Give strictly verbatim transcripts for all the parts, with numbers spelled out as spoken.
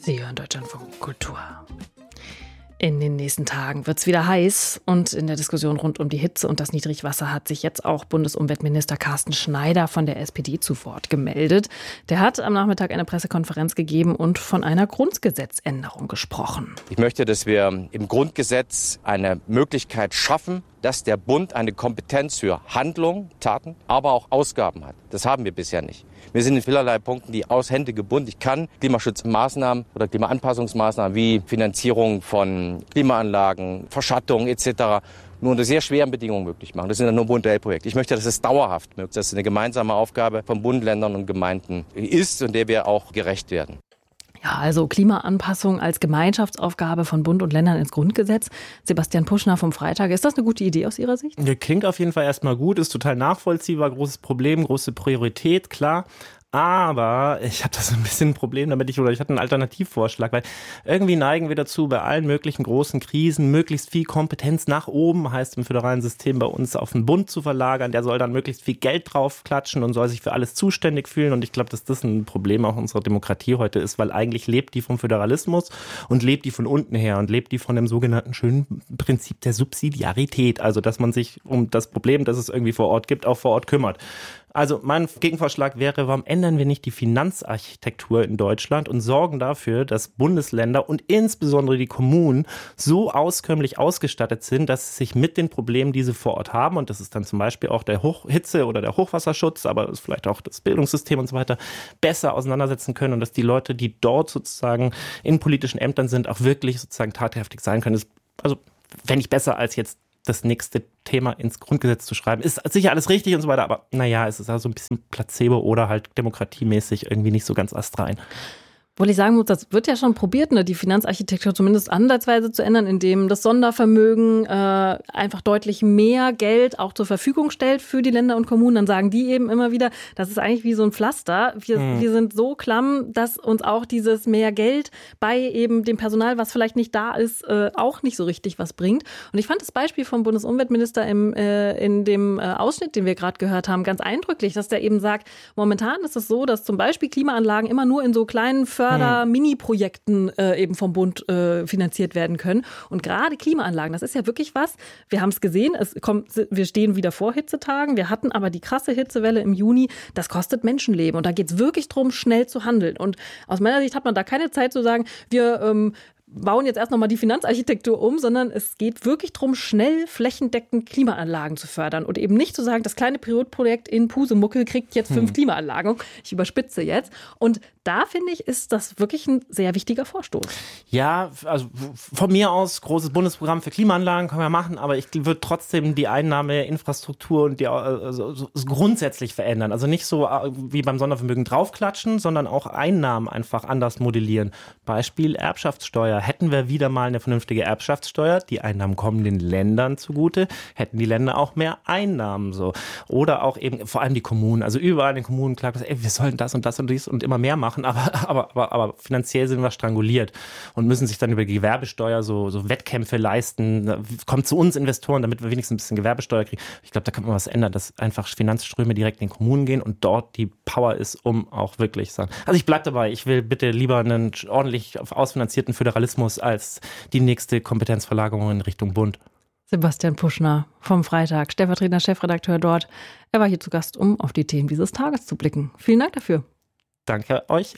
Sie hören Deutschlandfunk Kultur. In den nächsten Tagen wird es wieder heiß und in der Diskussion rund um die Hitze und das Niedrigwasser hat sich jetzt auch Bundesumweltminister Carsten Schneider von der S P D zu Wort gemeldet. Der hat am Nachmittag eine Pressekonferenz gegeben und von einer Grundgesetzänderung gesprochen. Ich möchte, dass wir im Grundgesetz eine Möglichkeit schaffen, dass der Bund eine Kompetenz für Handlung, Taten, aber auch Ausgaben hat. Das haben wir bisher nicht. Wir sind in vielerlei Punkten die aus Hände gebunden. Ich kann Klimaschutzmaßnahmen oder Klimaanpassungsmaßnahmen wie Finanzierung von Klimaanlagen, Verschattung et cetera nur unter sehr schweren Bedingungen möglich machen. Das sind dann nur Bund-L-Projekte. Ich möchte, dass es dauerhaft möglich ist, dass es eine gemeinsame Aufgabe von Bund, Ländern und Gemeinden ist und der wir auch gerecht werden. Ja, also Klimaanpassung als Gemeinschaftsaufgabe von Bund und Ländern ins Grundgesetz. Sebastian Puschner vom Freitag, ist das eine gute Idee aus Ihrer Sicht? Klingt auf jeden Fall erstmal gut, ist total nachvollziehbar, großes Problem, große Priorität, klar. Aber ich habe da so ein bisschen ein Problem damit, ich, oder ich hatte einen Alternativvorschlag, weil irgendwie neigen wir dazu, bei allen möglichen großen Krisen möglichst viel Kompetenz nach oben, heißt im föderalen System bei uns, auf den Bund zu verlagern. Der soll dann möglichst viel Geld draufklatschen und soll sich für alles zuständig fühlen. Und ich glaube, dass das ein Problem auch unserer Demokratie heute ist, weil eigentlich lebt die vom Föderalismus und lebt die von unten her und lebt die von dem sogenannten schönen Prinzip der Subsidiarität. Also, dass man sich um das Problem, das es irgendwie vor Ort gibt, auch vor Ort kümmert. Also mein Gegenvorschlag wäre, warum ändern wir nicht die Finanzarchitektur in Deutschland und sorgen dafür, dass Bundesländer und insbesondere die Kommunen so auskömmlich ausgestattet sind, dass sie sich mit den Problemen, die sie vor Ort haben, und das ist dann zum Beispiel auch der Hochhitze- oder der Hochwasserschutz, aber das ist vielleicht auch das Bildungssystem und so weiter, besser auseinandersetzen können und dass die Leute, die dort sozusagen in politischen Ämtern sind, auch wirklich sozusagen tatkräftig sein können. Das, also wenn nicht besser als jetzt das nächste Thema ins Grundgesetz zu schreiben. Ist sicher alles richtig und so weiter, aber naja, es ist also ein bisschen Placebo oder halt demokratiemäßig irgendwie nicht so ganz astrein. Obwohl ich sagen muss, das wird ja schon probiert, ne, die Finanzarchitektur zumindest ansatzweise zu ändern, indem das Sondervermögen äh, einfach deutlich mehr Geld auch zur Verfügung stellt für die Länder und Kommunen. Dann sagen die eben immer wieder, das ist eigentlich wie so ein Pflaster. Wir, hm. wir sind so klamm, dass uns auch dieses mehr Geld bei eben dem Personal, was vielleicht nicht da ist, äh, auch nicht so richtig was bringt. Und ich fand das Beispiel vom Bundesumweltminister im, äh, in dem äh, Ausschnitt, den wir gerade gehört haben, ganz eindrücklich, dass der eben sagt, momentan ist es so, dass zum Beispiel Klimaanlagen immer nur in so kleinen Förder-Mini-Projekten äh, eben vom Bund äh, finanziert werden können. Und gerade Klimaanlagen, das ist ja wirklich was. Wir haben es gesehen, es kommt, wir stehen wieder vor Hitzetagen. Wir hatten aber die krasse Hitzewelle im Juni. Das kostet Menschenleben. Und da geht es wirklich darum, schnell zu handeln. Und aus meiner Sicht hat man da keine Zeit zu sagen, wir ähm, bauen jetzt erst nochmal die Finanzarchitektur um, sondern es geht wirklich darum, schnell flächendeckend Klimaanlagen zu fördern und eben nicht zu sagen, das kleine Pilotprojekt in Pusemuckel kriegt jetzt fünf hm. Klimaanlagen. Ich überspitze jetzt. Und da, finde ich, ist das wirklich ein sehr wichtiger Vorstoß. Ja, also von mir aus, großes Bundesprogramm für Klimaanlagen können wir machen, aber ich würde trotzdem die Einnahmeinfrastruktur und die also, so grundsätzlich verändern. Also nicht so wie beim Sondervermögen draufklatschen, sondern auch Einnahmen einfach anders modellieren. Beispiel Erbschaftssteuer. Hätten wir wieder mal eine vernünftige Erbschaftssteuer, die Einnahmen kommen den Ländern zugute, hätten die Länder auch mehr Einnahmen. So. Oder auch eben vor allem die Kommunen. Also überall in den Kommunen klagt das, ey, wir sollen das und das und dies und immer mehr machen. Aber, aber, aber, aber finanziell sind wir stranguliert und müssen sich dann über die Gewerbesteuer so, so Wettkämpfe leisten. Kommt zu uns Investoren, damit wir wenigstens ein bisschen Gewerbesteuer kriegen. Ich glaube, da kann man was ändern, dass einfach Finanzströme direkt in den Kommunen gehen und dort die Power ist, um auch wirklich sagen. Also ich bleibe dabei, ich will bitte lieber einen ordentlich ausfinanzierten Föderalismus als die nächste Kompetenzverlagerung in Richtung Bund. Sebastian Puschner vom Freitag, stellvertretender Chefredakteur dort. Er war hier zu Gast, um auf die Themen dieses Tages zu blicken. Vielen Dank dafür. Danke euch.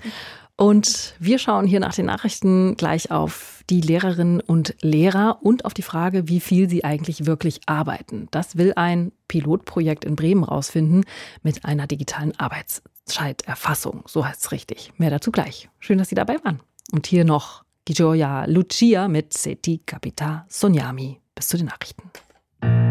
Und wir schauen hier nach den Nachrichten gleich auf die Lehrerinnen und Lehrer und auf die Frage, wie viel sie eigentlich wirklich arbeiten. Das will ein Pilotprojekt in Bremen rausfinden mit einer digitalen Arbeitszeiterfassung. So heißt es richtig. Mehr dazu gleich. Schön, dass Sie dabei waren. Und hier noch Gioia Lucia mit Se ti capita sognami. Bis zu den Nachrichten.